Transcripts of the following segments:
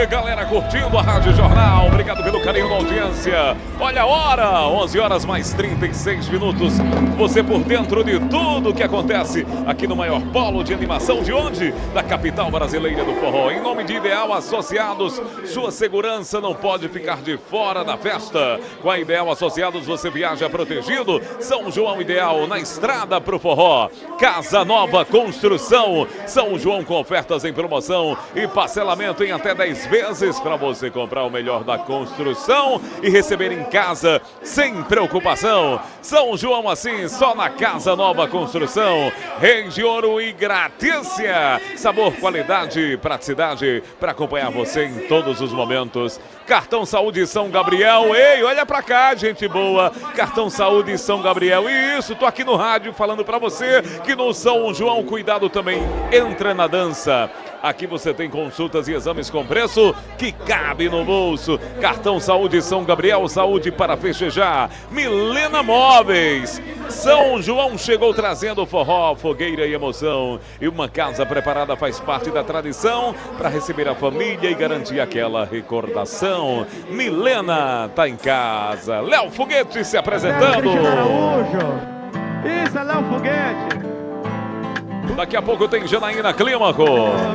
aí, galera, curtindo a Rádio Jornal. Obrigado pelo carinho da audiência. Olha a hora, 11 horas mais 36 minutos. Você por dentro de tudo que acontece aqui no maior polo de animação de onde? Da capital brasileira do forró. Em nome de Ideal Associados, sua segurança não pode ficar de fora da festa. Com a Ideal Associados você viaja protegido. São João Ideal, na estrada pro forró. Casa Nova Construção. São João com ofertas em promoção e parcelamento em até 10 vezes para você comprar o melhor da construção e receber em casa sem preocupação. São João assim, só na Casa Nova Construção. Reis de Ouro e Gratícia. Sabor, qualidade, praticidade para acompanhar você em todos os momentos. Cartão Saúde São Gabriel. Ei, olha pra cá, gente boa. Cartão Saúde São Gabriel. E isso, tô aqui no rádio falando pra você que no São João, cuidado também, entra na dança. Aqui você tem consultas e exames com preço que cabe no bolso. Cartão Saúde São Gabriel, saúde para festejar. Milena Móveis. São João chegou trazendo forró, fogueira e emoção. E uma casa preparada faz parte da tradição para receber a família e garantir aquela recordação. Milena tá em casa. Léo Foguete se apresentando. Isso, é Léo Foguete. Daqui a pouco tem Janaína Clímaco.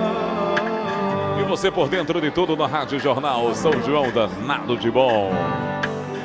E você por dentro de tudo na Rádio Jornal São João, danado de bom.